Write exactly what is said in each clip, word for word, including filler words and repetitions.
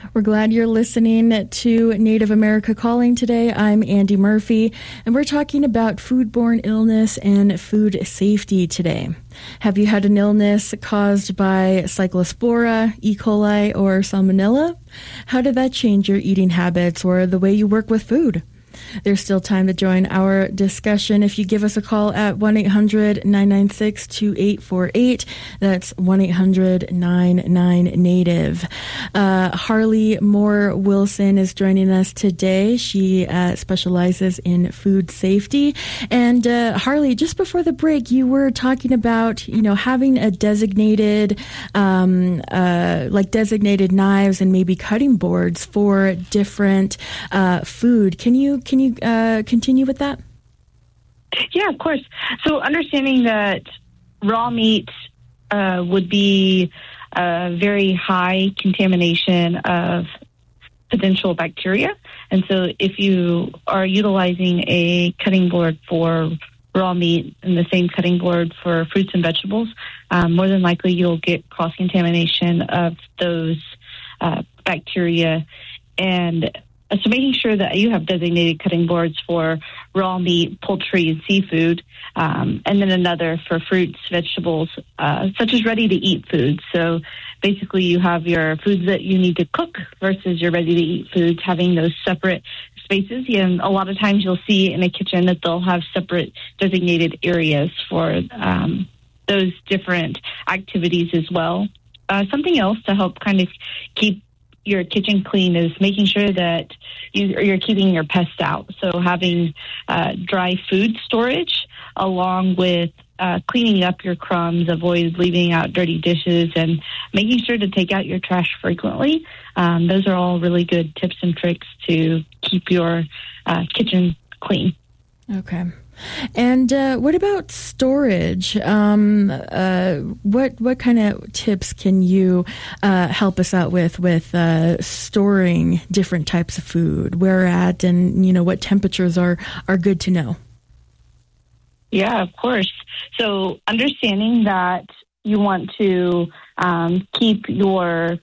We're glad you're listening to Native America Calling today. I'm Andy Murphy, and we're talking about foodborne illness and food safety today. Have you had an illness caused by Cyclospora, E. coli, or Salmonella? How did that change your eating habits or the way you work with food? There's still time to join our discussion if you give us a call at one eight hundred nine nine six two eight four eight. That's one eight hundred nine nine native. Uh, Harley Moore Wilson is joining us today. She uh, specializes in food safety. And uh, Harley, just before the break, you were talking about, you know, having a designated, um, uh, like designated knives and maybe cutting boards for different uh, food. Can you Can you uh, continue with that? Yeah, of course. So understanding that raw meat uh, would be a very high contamination of potential bacteria. And so if you are utilizing a cutting board for raw meat and the same cutting board for fruits and vegetables, um, more than likely you'll get cross-contamination of those uh, bacteria. And so making sure that you have designated cutting boards for raw meat, poultry, and seafood, um, and then another for fruits, vegetables, uh, such as ready-to-eat foods. So basically you have your foods that you need to cook versus your ready-to-eat foods, having those separate spaces. And a lot of times you'll see in a kitchen that they'll have separate designated areas for um, those different activities as well. Uh, something else to help kind of keep your kitchen clean is making sure that you, you're keeping your pests out. So having uh, dry food storage along with uh, cleaning up your crumbs, avoid leaving out dirty dishes, and making sure to take out your trash frequently. Um, those are all really good tips and tricks to keep your uh, kitchen clean. Okay. And uh, what about storage? Um, uh, what what kind of tips can you uh, help us out with with uh, storing different types of food? Where at, and you know what temperatures are are good to know? Yeah, of course. So understanding that you want to um, keep your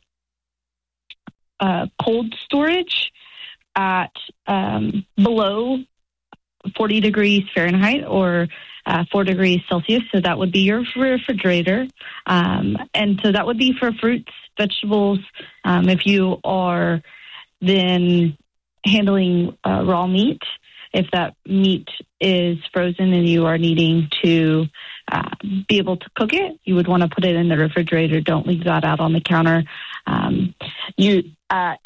uh, cold storage at um, below forty degrees Fahrenheit or uh, four degrees Celsius. So that would be your refrigerator. Um, and so that would be for fruits, vegetables. Um, if you are then handling uh, raw meat, if that meat is frozen and you are needing to uh, be able to cook it, you would want to put it in the refrigerator. Don't leave that out on the counter. Um, you at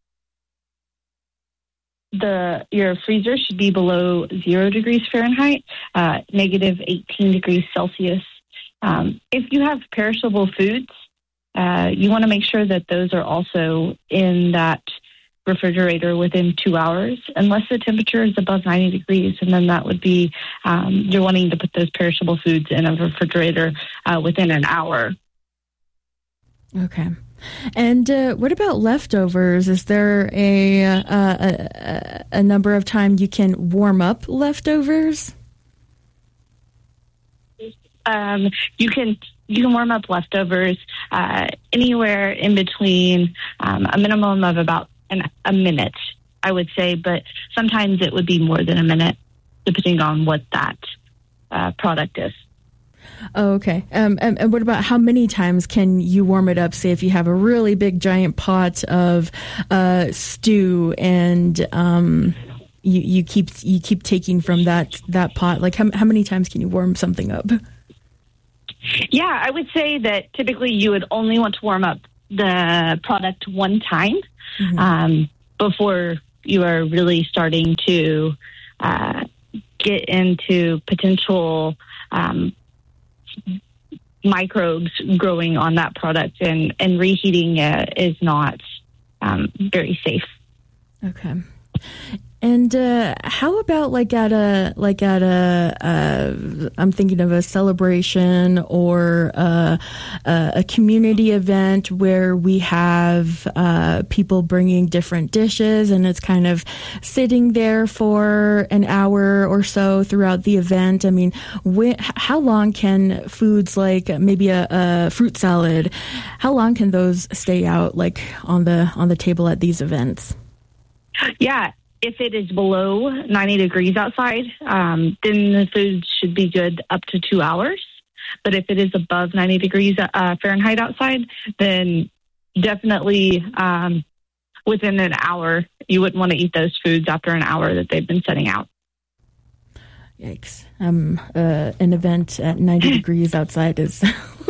The your freezer should be below zero degrees Fahrenheit, uh, negative eighteen degrees Celsius. Um, if you have perishable foods, uh, you want to make sure that those are also in that refrigerator within two hours, unless the temperature is above ninety degrees, and then that would be um, you're wanting to put those perishable foods in a refrigerator uh, within an hour. Okay. And uh, what about leftovers? Is there a, uh, a a number of times you can warm up leftovers? Um, you can you can warm up leftovers uh, anywhere in between um, a minimum of about an, a minute, I would say, but sometimes it would be more than a minute, depending on what that uh, product is. Oh, okay. Um, and, and what about how many times can you warm it up? Say if you have a really big giant pot of uh, stew and um, you, you keep you keep taking from that that pot. Like how how many times can you warm something up? Yeah, I would say that typically you would only want to warm up the product one time mm-hmm. um, before you are really starting to uh, get into potential Um, microbes growing on that product, and, and reheating it is not um, very safe. Okay. And uh, how about like at a like at a uh, I'm thinking of a celebration or uh, a community event where we have uh, people bringing different dishes, and it's kind of sitting there for an hour or so throughout the event. I mean, wh- how long can foods like maybe a, a fruit salad, how long can those stay out like on the on the table at these events? Yeah. If it is below ninety degrees outside, um, then the food should be good up to two hours. But if it is above ninety degrees uh, Fahrenheit outside, then definitely um, within an hour, you wouldn't want to eat those foods after an hour that they've been setting out. Yikes. Um, uh, an event at ninety degrees outside is...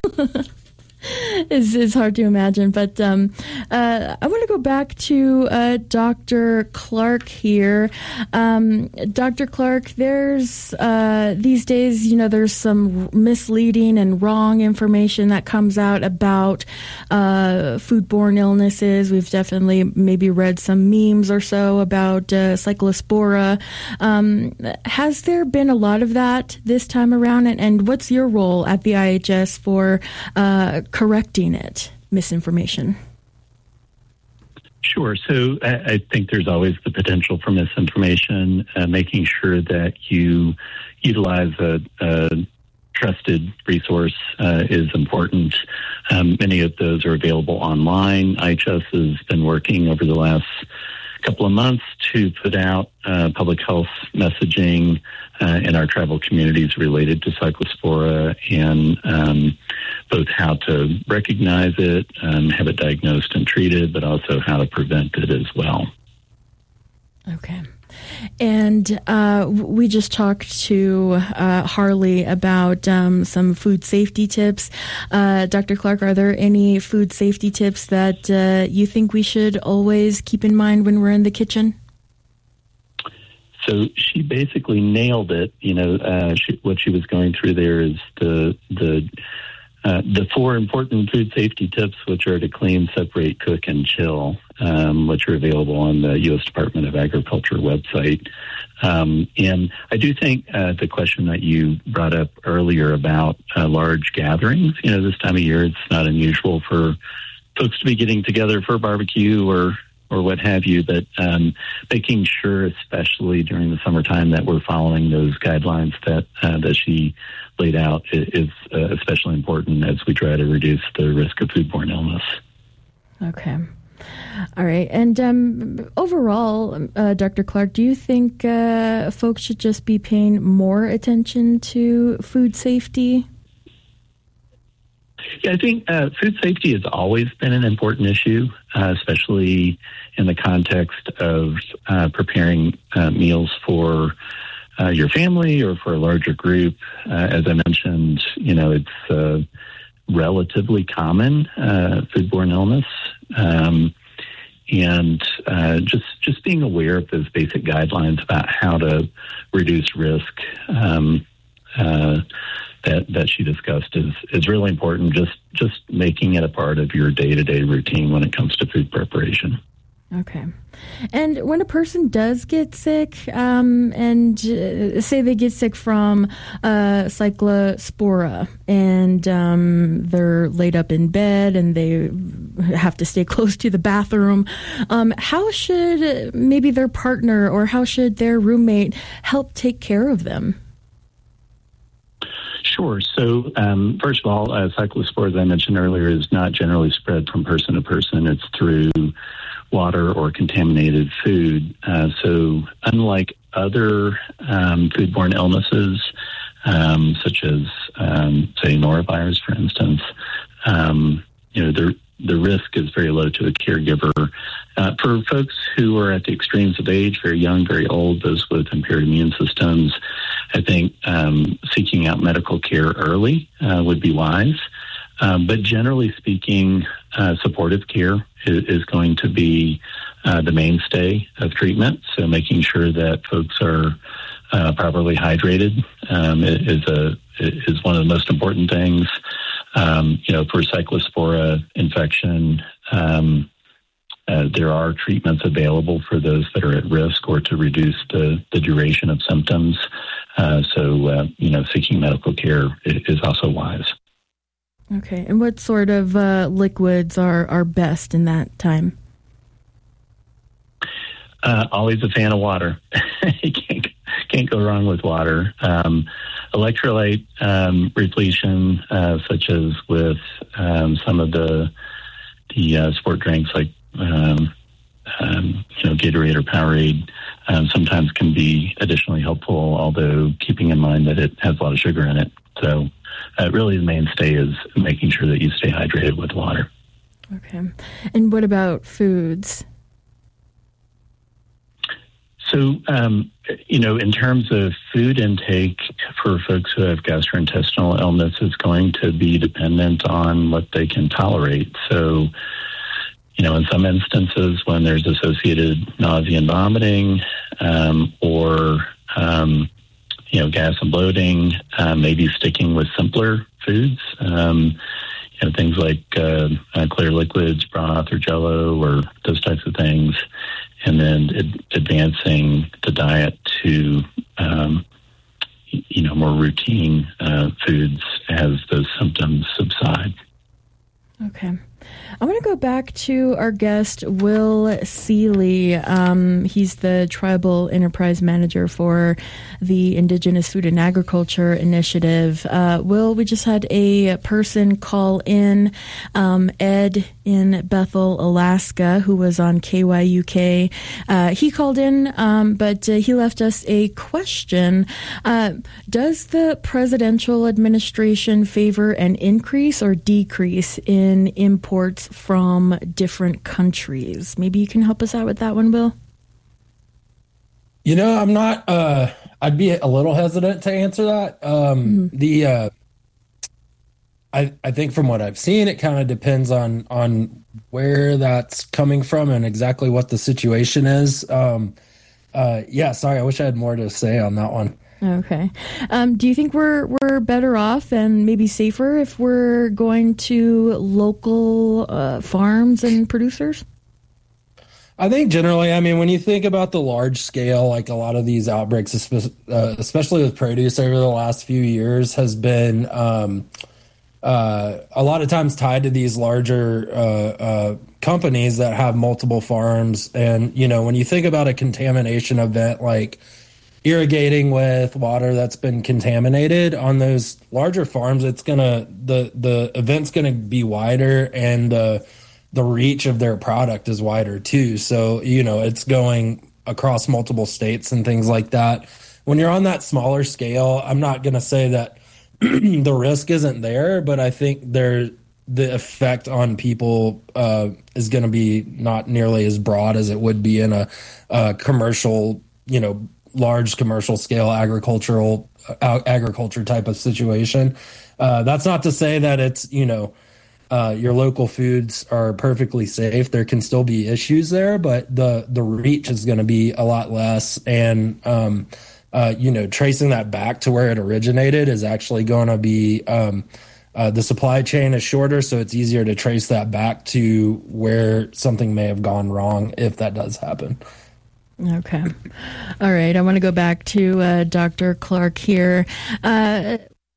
Is is hard to imagine, but um, uh, I want to go back to uh, Doctor Clark here. Um, Doctor Clark, there's uh, these days, you know, there's some misleading and wrong information that comes out about uh, foodborne illnesses. We've definitely maybe read some memes or so about uh, Cyclospora. Um, has there been a lot of that this time around? And, and what's your role at the I H S for uh, correcting it, misinformation? Sure. So I, I think there's always the potential for misinformation. Uh, making sure that you utilize a, a trusted resource uh, is important. Um, many of those are available online. I H S has been working over the last couple of months to put out uh, public health messaging uh, in our tribal communities related to Cyclospora, and um, both how to recognize it, um, have it diagnosed and treated, but also how to prevent it as well. Okay. And uh, we just talked to uh, Harley about um, some food safety tips. Uh, Doctor Clark, are there any food safety tips that uh, you think we should always keep in mind when we're in the kitchen? So she basically nailed it. You know, uh, she, what she was going through there is the the uh, the four important food safety tips, which are to clean, separate, cook, and chill, um, which are available on the U S Department of Agriculture website. Um, and I do think uh, the question that you brought up earlier about uh, large gatherings, you know, this time of year, it's not unusual for folks to be getting together for a barbecue or or what have you, but um, making sure, especially during the summertime, that we're following those guidelines that uh, that she laid out is uh, especially important as we try to reduce the risk of foodborne illness. Okay. All right. And um, overall, uh, Doctor Clark, do you think uh, folks should just be paying more attention to food safety? Yeah, I think uh, food safety has always been an important issue, uh, especially in the context of uh, preparing uh, meals for uh, your family or for a larger group. Uh, as I mentioned, you know, it's uh, relatively common, uh, foodborne illness. Um, and uh, just just being aware of those basic guidelines about how to reduce risk um, uh that that she discussed is is really important. Just just making it a part of your day-to-day routine when it comes to food preparation. Okay. And when a person does get sick, um, and uh, say they get sick from uh, Cyclospora, and um, they're laid up in bed and they have to stay close to the bathroom, um, how should maybe their partner or how should their roommate help take care of them? Sure. So, um, first of all, uh, Cyclospora, as I mentioned earlier, is not generally spread from person to person. It's through water or contaminated food. Uh, so, unlike other um, foodborne illnesses, um, such as, um, say, norovirus, for instance, um, you know, the the risk is very low to a caregiver. Uh, for folks who are at the extremes of age, very young, very old, those with impaired immune systems, I think um, seeking out medical care early uh, would be wise. Um, but generally speaking, uh, supportive care is, is going to be uh, the mainstay of treatment. So making sure that folks are uh, properly hydrated um, is a is one of the most important things. Um, you know, for Cyclospora infection, um, uh, there are treatments available for those that are at risk or to reduce the, the duration of symptoms. Uh, so, uh, you know, seeking medical care is also wise. Okay. And what sort of uh, liquids are, are best in that time? Uh, always a fan of water. You can't, can't go wrong with water. Um, electrolyte um, repletion, uh, such as with um, some of the the uh, sport drinks like um, um, you know Gatorade or Powerade, um, sometimes can be additionally helpful. Although keeping in mind that it has a lot of sugar in it, so uh, really the mainstay is making sure that you stay hydrated with water. Okay, and what about foods? So, um, you know, in terms of food intake for folks who have gastrointestinal illness, is going to be dependent on what they can tolerate. So, you know, in some instances, when there's associated nausea and vomiting, um, or, um, you know, gas and bloating, uh, maybe sticking with simpler foods, um, you know, things like uh, uh, clear liquids, broth or Jell-O or those types of things. And then ad- advancing the diet to, um, you know, more routine uh, foods as those symptoms subside. Okay. I want to go back to our guest, Will Seeley. Um, he's the Tribal Enterprise Manager for the Indigenous Food and Agriculture Initiative. Uh, Will, we just had a person call in, um, Ed in Bethel, Alaska, who was on K Y U K. Uh, he called in, um, but uh, he left us a question. Uh, does the presidential administration favor an increase or decrease in imports from different countries? Maybe you can help us out with that one, Will? You know, I'm not, uh, I'd be a little hesitant to answer that. Um, mm-hmm. The, uh, I, I think from what I've seen, it kind of depends on, on where that's coming from and exactly what the situation is. Um, uh, yeah, sorry, I wish I had more to say on that one. Okay. Um, do you think we're we're better off and maybe safer if we're going to local uh, farms and producers? I think generally, I mean, when you think about the large scale, like a lot of these outbreaks, especially with produce over the last few years, has been um, uh, a lot of times tied to these larger uh, uh, companies that have multiple farms. And, you know, when you think about a contamination event like irrigating with water that's been contaminated on those larger farms, it's gonna the the event's gonna be wider, and the the reach of their product is wider too. So, you know, it's going across multiple states and things like that. When you're on that smaller scale, I'm not gonna say that the risk isn't there, but I think there the effect on people uh, is gonna be not nearly as broad as it would be in a, a commercial, you know, large commercial scale agricultural uh, agriculture type of situation. Uh, that's not to say that it's, you know, uh, your local foods are perfectly safe. There can still be issues there, but the, the reach is going to be a lot less. And, um, uh, you know, tracing that back to where it originated is actually going to be, um, uh, the supply chain is shorter, so it's easier to trace that back to where something may have gone wrong if that does happen. Okay. All right. I want to go back to uh, Doctor Clark here. Uh,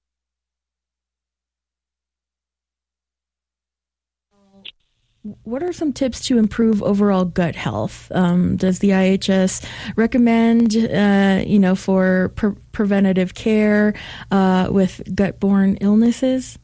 what are some tips to improve overall gut health? Um, does the I H S recommend, uh, you know, for pre- preventative care uh, with gut-borne illnesses?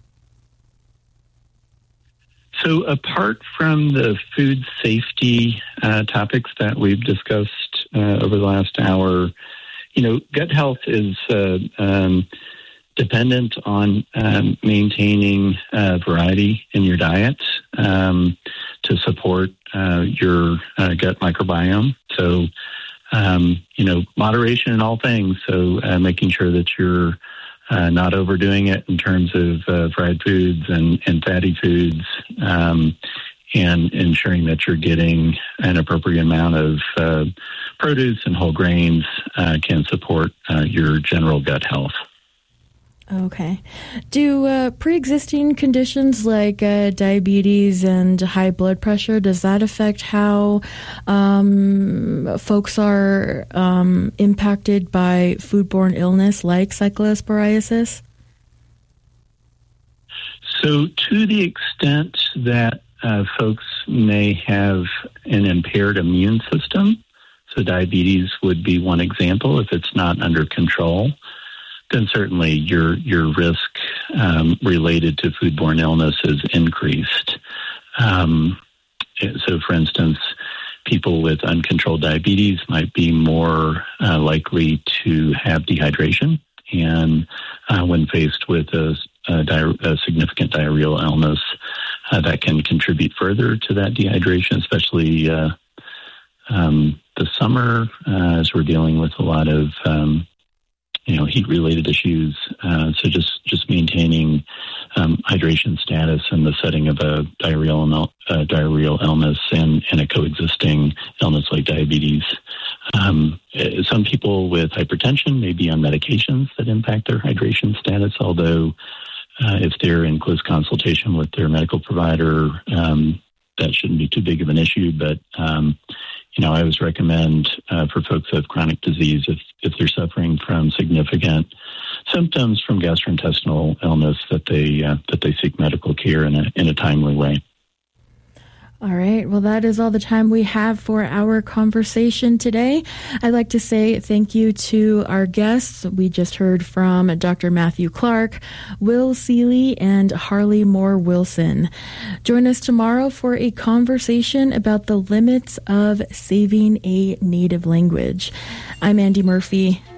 So apart from the food safety uh, topics that we've discussed uh, over the last hour, you know, gut health is uh, um, dependent on um, maintaining uh, variety in your diet um, to support uh, your uh, gut microbiome. So, um, you know, moderation in all things. So uh, making sure that you're Uh, not overdoing it in terms of uh, fried foods and, and fatty foods, um, and ensuring that you're getting an appropriate amount of uh, produce and whole grains uh, can support uh, your general gut health. Okay. Do uh, pre-existing conditions like uh, diabetes and high blood pressure, does that affect how um, folks are um, impacted by foodborne illness like cyclosporiasis? So to the extent that uh, folks may have an impaired immune system, so diabetes would be one example if it's not under control, then certainly your your risk um, related to foodborne illness is increased. Um, so, for instance, people with uncontrolled diabetes might be more uh, likely to have dehydration, and uh, when faced with a, a, di- a significant diarrheal illness, uh, that can contribute further to that dehydration, especially uh, um, the summer, uh, as we're dealing with a lot of um, you know, heat-related issues. Uh, so just, just maintaining um, hydration status in the setting of a diarrheal, uh, diarrheal illness and, and a coexisting illness like diabetes. Um, some people with hypertension may be on medications that impact their hydration status, although uh, if they're in close consultation with their medical provider, um, that shouldn't be too big of an issue. But um, you know, I always recommend uh, for folks who have chronic disease, if, if they're suffering from significant symptoms from gastrointestinal illness, that they uh, that they seek medical care in a in a timely way. All right. Well, that is all the time we have for our conversation today. I'd like to say thank you to our guests. We just heard from Doctor Matthew Clark, Will Seeley, and Harley Moore Wilson. Join us tomorrow for a conversation about the limits of saving a native language. I'm Andy Murphy.